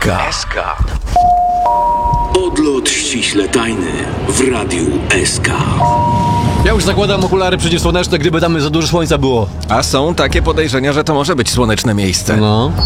SK. Odlot ściśle tajny w Radiu SK. Ja już zakładam okulary przeciwsłoneczne, gdyby tam za dużo słońca było. A są takie podejrzenia, że to może być słoneczne miejsce. No.